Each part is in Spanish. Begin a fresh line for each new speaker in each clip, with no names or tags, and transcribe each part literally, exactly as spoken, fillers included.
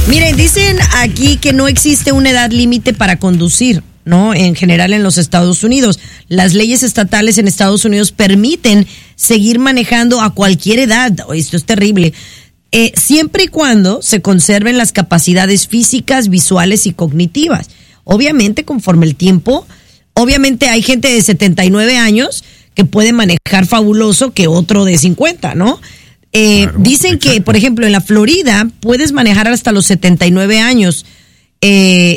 Miren, dicen aquí que no existe una edad límite para conducir, ¿no? En general en los Estados Unidos. Las leyes estatales en Estados Unidos permiten seguir manejando a cualquier edad. Esto es terrible. Eh, siempre y cuando se conserven las capacidades físicas, visuales y cognitivas. Obviamente, conforme el tiempo, obviamente hay gente de setenta y nueve años que puede manejar fabuloso que otro de cincuenta, ¿no? Eh, claro, dicen exacto. que, por ejemplo, en la Florida puedes manejar hasta los setenta y nueve años. Eh,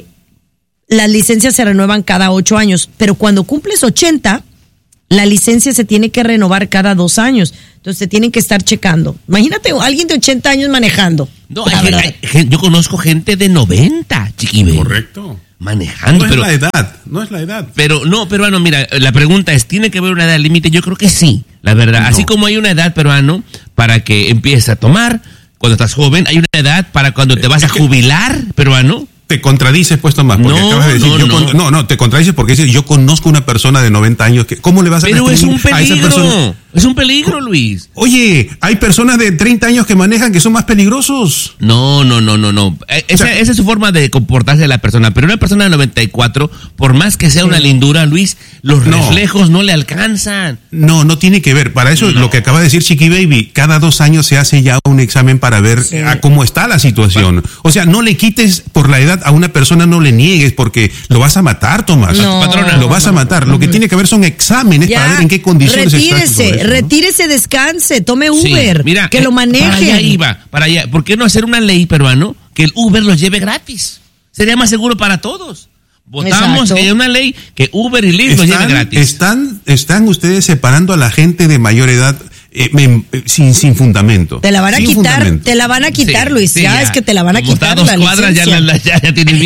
las licencias se renuevan cada ocho años, pero cuando cumples ochenta, la licencia se tiene que renovar cada dos años. Entonces te tienen que estar checando. Imagínate alguien de ochenta años manejando.
No, hay, hay, hay, yo conozco gente de noventa, chiquibé.
Correcto.
Manejando.
No
pero,
es la edad, no es la edad.
Pero, no, peruano, mira, la pregunta es, ¿tiene que haber una edad límite? Yo creo que sí, la verdad. No. Así como hay una edad, peruano, para que empieces a tomar cuando estás joven, hay una edad para cuando te vas a jubilar, peruano.
Te contradices, pues, Tomás, porque
no,
acabas de decir,
no,
yo
no.
Con, no, no, te contradices porque dices, yo conozco una persona de noventa años que, ¿cómo le vas a
Pero es un
a esa persona?
peligro, es un peligro, Luis.
Oye, hay personas de treinta años que manejan que son más peligrosos.
No, no, no, no, no. Esa, o sea, esa es su forma de comportarse de la persona, pero una persona de noventa y cuatro, por más que sea una lindura, Luis, los no. reflejos no le alcanzan.
No, no tiene que ver. Para eso, no. lo que acaba de decir Chiqui Baby, cada dos años se hace ya un examen para ver sí. a cómo está la situación. O sea, no le quites por la edad a una persona, no le niegues porque lo vas a matar, Tomás.
No,
Patrona, lo vas a matar. Lo que tiene que haber son exámenes ya, para ver en qué condiciones
retírese,
está. Retírese,
¿no? retírese, descanse, tome Uber, sí, mira, que eh, lo maneje.
Para allá iba, para allá. ¿Por qué no hacer una ley, peruano, que el Uber los lleve gratis? Sería más seguro para todos. Votamos Exacto. que haya una ley que Uber y Lyft los lleve gratis.
Están, están ustedes separando a la gente de mayor edad eh, me, sin, sin fundamento.
Te la van a
sin
quitar,
fundamento.
te la van a quitar,
sí,
Luis.
Sí,
ya,
ya
es que te la van a
Como
quitar
dos
la
cuadras
licencia.
ya, la, ya, ya tienes